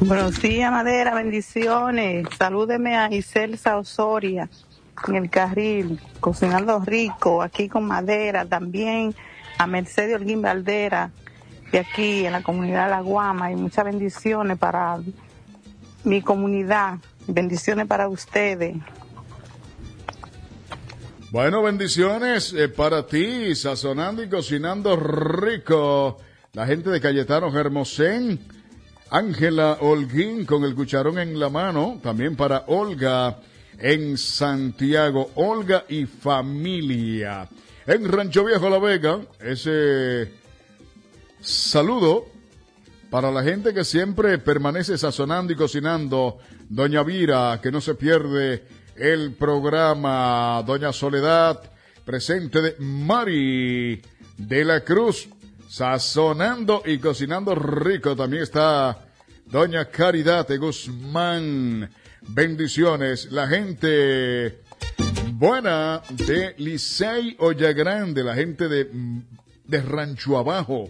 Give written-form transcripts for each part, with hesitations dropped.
Buenos días, Madera, bendiciones. Salúdeme a Iselsa Osoria en el carril, cocinando rico, aquí con Madera, también a Mercedes Holguín Valdera, de aquí en la comunidad de La Guama, y muchas bendiciones para mi comunidad, bendiciones para ustedes. Bueno, bendiciones para ti, sazonando y cocinando rico. La gente de Cayetano Hermosén, Ángela Holguín con el cucharón en la mano, también para Olga en Santiago, Olga y familia. En Rancho Viejo La Vega, ese saludo para la gente que siempre permanece sazonando y cocinando. Doña Vira, que no se pierde el programa. Doña Soledad, presente de Mari de la Cruz, sazonando y cocinando rico. También está Doña Caridad de Guzmán. Bendiciones. La gente buena de Licey Olla Grande, la gente de Rancho Abajo,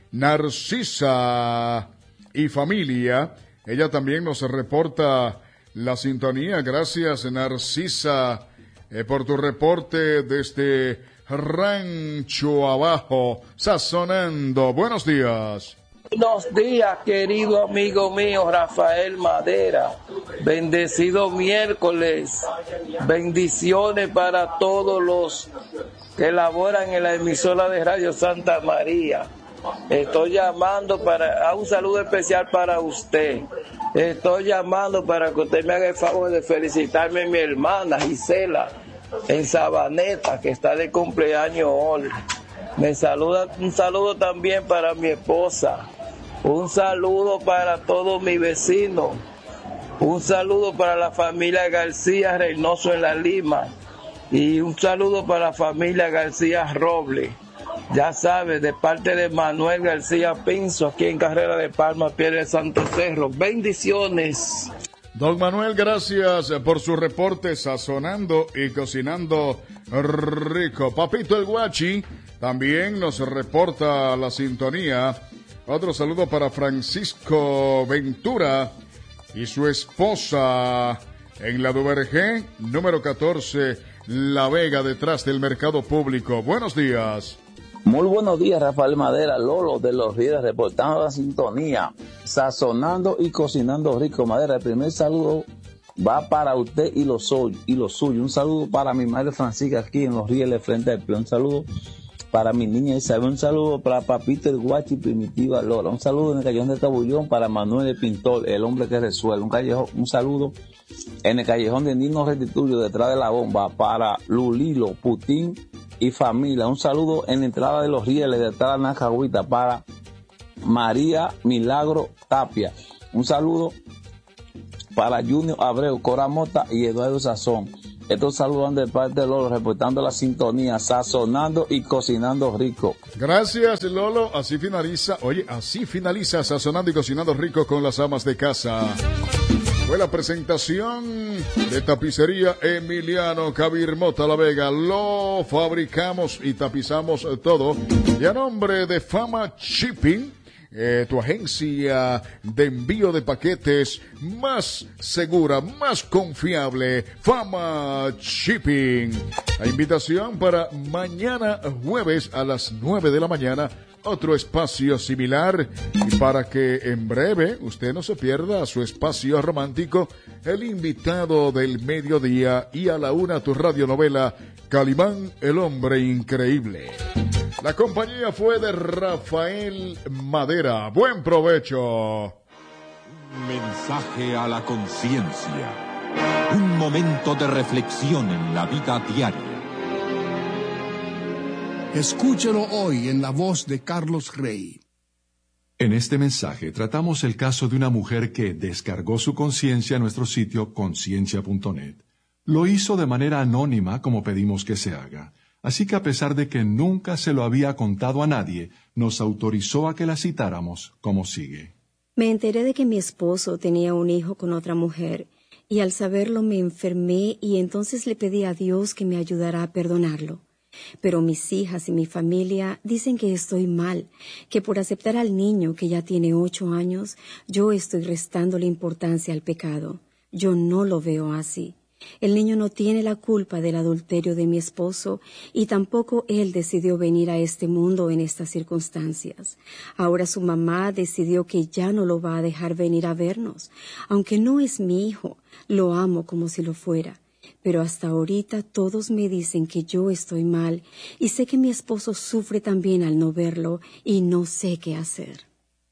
Narcisa y familia. Ella también nos reporta la sintonía. Gracias, Narcisa, por tu reporte desde Rancho Abajo, sazonando. Buenos días. Buenos días, querido amigo mío Rafael Madera. Bendecido miércoles. Bendiciones para todos los que laboran en la emisora de Radio Santa María. Estoy llamando a un saludo especial para usted. Estoy llamando para que usted me haga el favor de felicitarme a mi hermana Gisela en Sabaneta, que está de cumpleaños hoy. Un saludo también para mi esposa. Un saludo para todos mis vecinos. Un saludo para la familia García Reynoso en La Lima. Y un saludo para la familia García Robles. Ya sabes, de parte de Manuel García Pinzo, aquí en Carrera de Palma, Piedra de Santo Cerro. Bendiciones. Don Manuel, gracias por su reporte, sazonando y cocinando rico. Papito el Guachi también nos reporta la sintonía. Otro saludo para Francisco Ventura y su esposa en la Duvergé, número 14, La Vega, detrás del mercado público. Buenos días. Muy buenos días, Rafael Madera, Lolo de los Ríos, reportando la sintonía, sazonando y cocinando rico. Madera, el primer saludo va para usted y lo suyo. Un saludo para mi madre Francisca aquí en los Ríos, frente al plan. Un saludo para mi niña Isabel, un saludo para Papito el Guachi Primitiva Lola, un saludo en el Callejón de Tabullón para Manuel el Pintor, el hombre que resuelve, un saludo en el Callejón de Nino Restituyo, detrás de la bomba, para Lulilo, Putín y familia. Un saludo en la entrada de los Rieles, detrás de la Nacahuita, para María Milagro Tapia. Un saludo para Junior Abreu, Cora Mota y Eduardo Sazón. Estos saludan de parte de Lolo, reportando la sintonía, sazonando y cocinando rico. Gracias, Lolo. Así finaliza Sazonando y Cocinando Rico con las amas de casa. Fue la presentación de Tapicería Emiliano Cabirmota La Vega. Lo fabricamos y tapizamos todo. Y a nombre de Fama Shipping, tu agencia de envío de paquetes más segura, más confiable, Fama Shipping. La invitación para mañana jueves a las 9 de la mañana, otro espacio similar, y para que en breve usted no se pierda su espacio romántico, el invitado del mediodía, y a la 1 tu radionovela Calimán, el hombre increíble. La compañía fue de Rafael Madera. Buen provecho. Un mensaje a la conciencia. Un momento de reflexión en la vida diaria. Escúchelo hoy en la voz de Carlos Rey. En este mensaje tratamos el caso de una mujer que descargó su conciencia a nuestro sitio conciencia.net. Lo hizo de manera anónima, como pedimos que se haga. Así que a pesar de que nunca se lo había contado a nadie, nos autorizó a que la citáramos como sigue. Me enteré de que mi esposo tenía un hijo con otra mujer, y al saberlo me enfermé y entonces le pedí a Dios que me ayudara a perdonarlo. Pero mis hijas y mi familia dicen que estoy mal, que por aceptar al niño que ya tiene 8 años, yo estoy restándole importancia al pecado. Yo no lo veo así. El niño no tiene la culpa del adulterio de mi esposo y tampoco él decidió venir a este mundo en estas circunstancias. Ahora su mamá decidió que ya no lo va a dejar venir a vernos. Aunque no es mi hijo, lo amo como si lo fuera. Pero hasta ahorita todos me dicen que yo estoy mal y sé que mi esposo sufre también al no verlo y no sé qué hacer.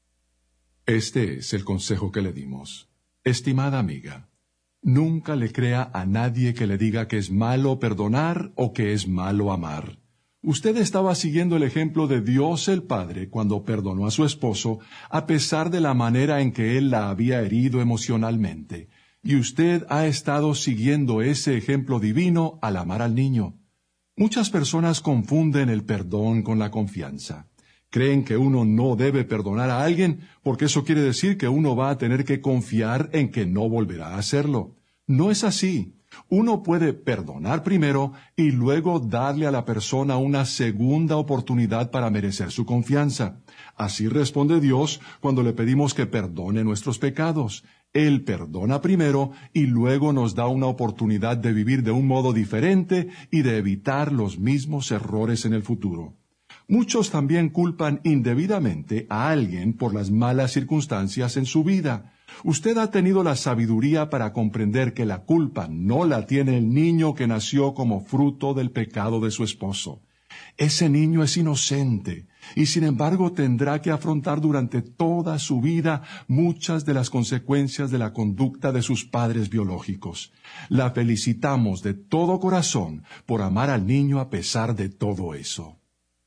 Este es el consejo que le dimos. Estimada amiga, nunca le crea a nadie que le diga que es malo perdonar o que es malo amar. Usted estaba siguiendo el ejemplo de Dios el Padre cuando perdonó a su esposo, a pesar de la manera en que él la había herido emocionalmente. Y usted ha estado siguiendo ese ejemplo divino al amar al niño. Muchas personas confunden el perdón con la confianza. Creen que uno no debe perdonar a alguien porque eso quiere decir que uno va a tener que confiar en que no volverá a hacerlo. No es así. Uno puede perdonar primero y luego darle a la persona una segunda oportunidad para merecer su confianza. Así responde Dios cuando le pedimos que perdone nuestros pecados. Él perdona primero y luego nos da una oportunidad de vivir de un modo diferente y de evitar los mismos errores en el futuro. Muchos también culpan indebidamente a alguien por las malas circunstancias en su vida. Usted ha tenido la sabiduría para comprender que la culpa no la tiene el niño que nació como fruto del pecado de su esposo. Ese niño es inocente y sin embargo tendrá que afrontar durante toda su vida muchas de las consecuencias de la conducta de sus padres biológicos. La felicitamos de todo corazón por amar al niño a pesar de todo eso.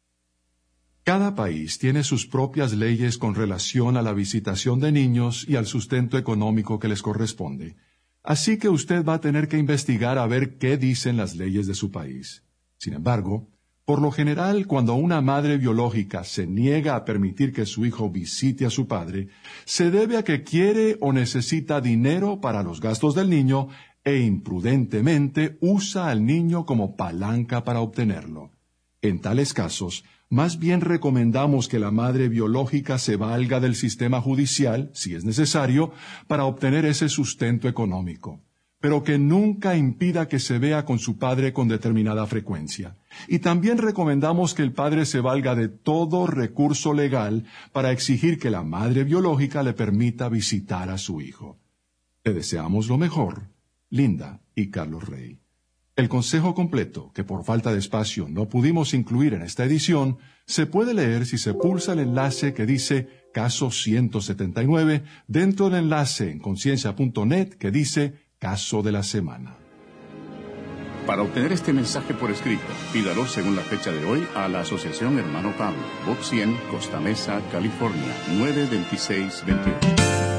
Cada país tiene sus propias leyes con relación a la visitación de niños y al sustento económico que les corresponde. Así que usted va a tener que investigar a ver qué dicen las leyes de su país. Sin embargo, por lo general, cuando una madre biológica se niega a permitir que su hijo visite a su padre, se debe a que quiere o necesita dinero para los gastos del niño e imprudentemente usa al niño como palanca para obtenerlo. En tales casos, más bien recomendamos que la madre biológica se valga del sistema judicial, si es necesario, para obtener ese sustento económico, pero que nunca impida que se vea con su padre con determinada frecuencia. Y también recomendamos que el padre se valga de todo recurso legal para exigir que la madre biológica le permita visitar a su hijo. Le deseamos lo mejor, Linda y Carlos Rey. El consejo completo, que por falta de espacio no pudimos incluir en esta edición, se puede leer si se pulsa el enlace que dice Caso 179 dentro del enlace en conciencia.net que dice Caso de la Semana. Para obtener este mensaje por escrito, pídalo según la fecha de hoy a la Asociación Hermano Pablo, Box 100, Costa Mesa, California, 92628.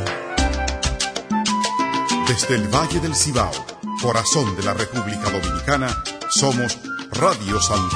Desde el Valle del Cibao, corazón de la República Dominicana, somos Radio Santa